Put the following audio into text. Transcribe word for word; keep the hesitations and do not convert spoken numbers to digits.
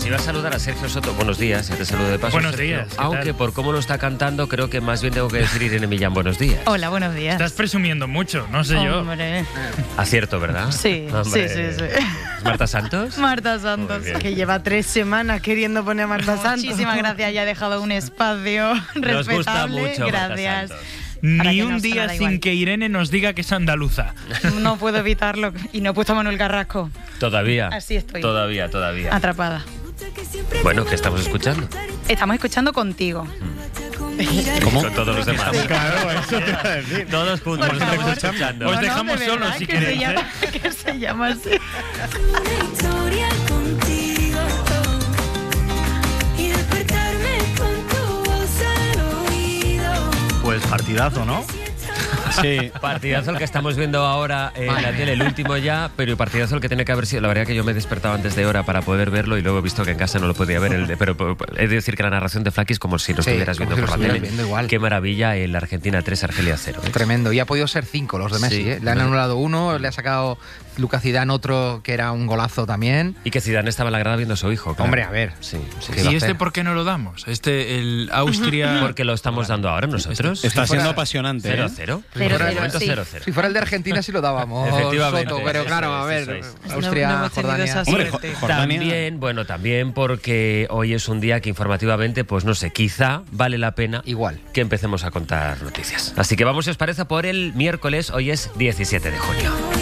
Iba a saludar a Sergio Soto. Buenos días, ya te saludo de paso. Buenos Sergio. días, ¿qué Aunque tal? por cómo lo está cantando, creo que más bien tengo que decir Irene Millán, buenos días. Hola, buenos días. Estás presumiendo mucho, no sé yo. Hombre. Acierto, ¿verdad? Sí, Hombre. sí, sí, sí. ¿Es Marta Santos? Marta Santos. Muy bien. Que lleva tres semanas queriendo poner a Marta Santos. Muchísimas gracias, ya ha dejado un espacio Nos gusta respetable. mucho Marta Gracias. Santos. Para Ni que un nos día sonara sin igual. que Irene nos diga que es andaluza. No puedo evitarlo. Y no he puesto a Manuel Carrasco. Todavía. Así estoy. Todavía, todavía. Atrapada. Bueno, ¿qué estamos escuchando? Estamos escuchando contigo. ¿Cómo? Con todos los demás. Claro, eso te iba a decir. Todos juntos Por estamos favor. escuchando. Os No, no, dejamos de solos verdad, si que queréis, se llama, que se llama así. Una historia contigo y despertarme con tu voz al oído. Pues partidazo, ¿no? Sí. Partidazo el que estamos viendo ahora en la tele, el último ya, pero partidazo el que tiene que haber sido. La verdad que yo me he despertado antes de hora para poder verlo y luego he visto que en casa no lo podía ver. El de, pero, pero he de decir que la narración de Flaky es como si lo Sí, estuvieras como viendo si lo por la estuvieras tele. viendo igual. Qué maravilla el Argentina tres, Argelia cero. ¿eh? Tremendo. Y ha podido ser cinco los de Messi. Sí. ¿eh? Le han anulado uno, le ha sacado Lucas Zidane otro que era un golazo también. Y que Zidane estaba en la grada viendo a su hijo. Claro. Hombre, a ver. Sí, sí. ¿Qué iba ¿Y a este hacer? por qué no lo damos? Este, el Austria... Porque lo estamos dando ahora nosotros. Está fuera- siendo apasionante. cero ¿eh? cero. Cero, Por el cero, momento sí. cero cero. Si fuera el de Argentina sí lo dábamos, Efectivamente, Soto, pero eso claro, a es, ver, eso es. Austria, No- no hemos tenido Jordania... esa Hombre, suerte. Jo- Jordania. También, bueno, también porque hoy es un día que informativamente, pues no sé, quizá vale la pena Igual. que empecemos a contar noticias. Así que vamos, si os parece, por el miércoles. Hoy es diecisiete de junio.